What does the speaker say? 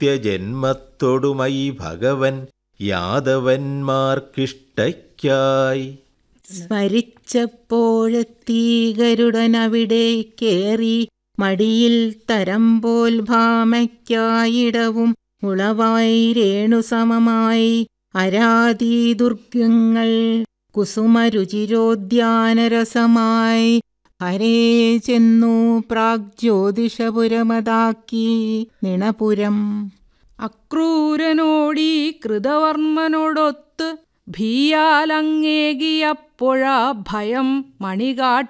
നിത്യജന്മത്തൊടുമൈ ഭഗവൻ യാദവന്മാർക്കിഷ്ടയ്ക്കായി. സ്മരിച്ചപ്പോഴെത്തി ഗരുഡനവിടെ കേറി മടിയിൽ തരംപോൽ ഭാമയ്ക്കായിടവും ഉളവായി രേണുസമമായി അരാതി ദുർഗങ്ങൾ കുസുമരുചിരോദ്യാനരസമായി ഹരേ ചെന്നു പ്രാഗ്ജ്യോതിഷപുരമതാക്കി നിണപുരം. അക്രൂരനോടീ കൃതവർമ്മനോടൊത്ത് ഭീയാലങ്ങേകിയപ്പോഴാ ഭയം മണികാ